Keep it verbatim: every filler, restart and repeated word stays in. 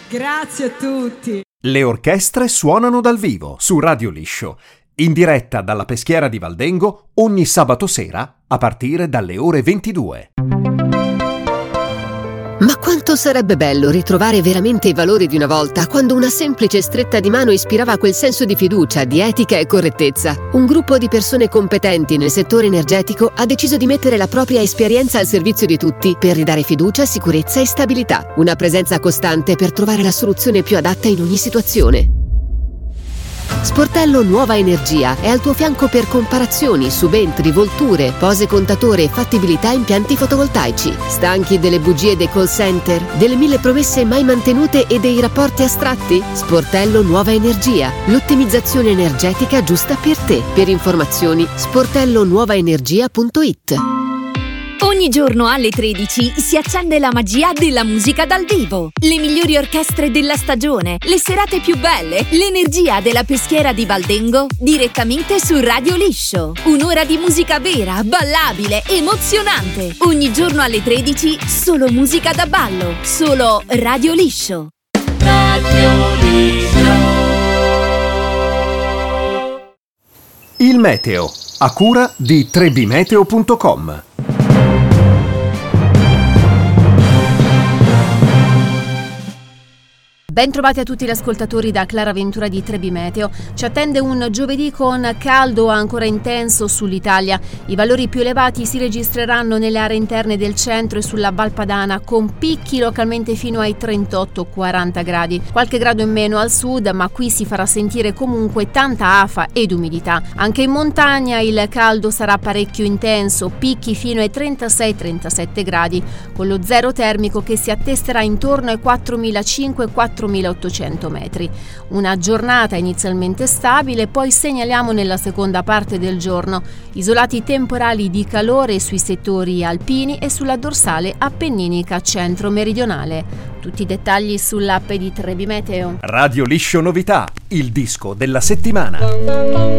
Grazie a tutti. Le orchestre suonano dal vivo su Radio Liscio, in diretta dalla Peschiera di Valdengo ogni sabato sera a partire dalle ore ventidue. Ma quanto sarebbe bello ritrovare veramente i valori di una volta, quando una semplice stretta di mano ispirava quel senso di fiducia, di etica e correttezza. Un gruppo di persone competenti nel settore energetico ha deciso di mettere la propria esperienza al servizio di tutti per ridare fiducia, sicurezza e stabilità. Una presenza costante per trovare la soluzione più adatta in ogni situazione. Sportello Nuova Energia è al tuo fianco per comparazioni, subentri, volture, pose contatore e fattibilità impianti fotovoltaici. Stanchi delle bugie dei call center, delle mille promesse mai mantenute e dei rapporti astratti? Sportello Nuova Energia, l'ottimizzazione energetica giusta per te. Per informazioni sportello nuova energia punto it. Ogni giorno alle tredici si accende la magia della musica dal vivo. Le migliori orchestre della stagione, le serate più belle, l'energia della Peschiera di Valdengo direttamente su Radio Liscio. Un'ora di musica vera, ballabile, emozionante. Ogni giorno alle tredici solo musica da ballo, solo Radio Liscio. Radio Liscio. Il meteo, a cura di tre b meteo punto com. Ben trovati a tutti gli ascoltatori da Clara Ventura di tre B Meteo. Ci attende un giovedì con caldo ancora intenso sull'Italia. I valori più elevati si registreranno nelle aree interne del centro e sulla Val Padana, con picchi localmente fino ai trentotto quaranta gradi. Qualche grado in meno al sud, ma qui si farà sentire comunque tanta afa ed umidità. Anche in montagna il caldo sarà parecchio intenso, picchi fino ai trentasei trentasette gradi, con lo zero termico che si attesterà intorno ai quattromilacinquecento quattromilaottocento metri. Una giornata inizialmente stabile, poi segnaliamo nella seconda parte del giorno isolati temporali di calore sui settori alpini e sulla dorsale appenninica centro-meridionale. Tutti i dettagli sull'app di tre B Meteo. Radio Liscio Novità, il disco della settimana.